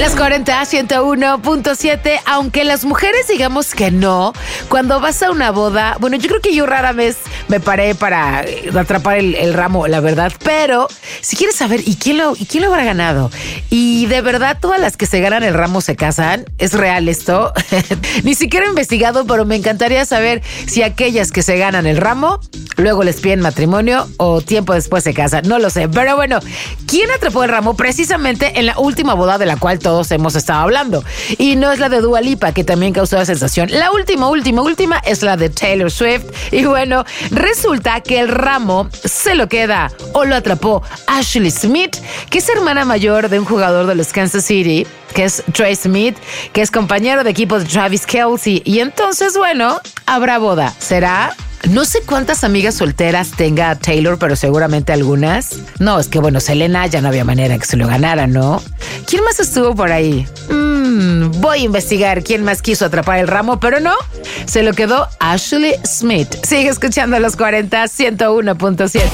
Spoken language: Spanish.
Las 40, 101.7, aunque las mujeres digamos que no, cuando vas a una boda, bueno, yo creo que yo rara vez me paré para atrapar el ramo, la verdad, pero si quieres saber, ¿y quién lo habrá ganado? Y de verdad, todas las que se ganan el ramo se casan, ¿es real esto? Ni siquiera he investigado, pero me encantaría saber si aquellas que se ganan el ramo, luego les piden matrimonio o tiempo después se casan, no lo sé, pero bueno, ¿quién atrapó el ramo? Precisamente en la última boda de la cual todos hemos estado hablando. Y no es la de Dua Lipa, que también causó la sensación. La última es la de Taylor Swift. Y bueno, resulta que el ramo se lo queda o lo atrapó Ashley Smith, que es hermana mayor de un jugador de los Kansas City, que es Trey Smith, que es compañero de equipo de Travis Kelce. Y entonces, bueno, habrá boda. ¿Será? No sé cuántas amigas solteras tenga Taylor, pero seguramente algunas. No, es que bueno, Selena ya no había manera que se lo ganara, ¿no? ¿Quién más estuvo por ahí? Voy a investigar quién más quiso atrapar el ramo, pero no, se lo quedó Ashley Smith. Sigue escuchando los 40, 101.7.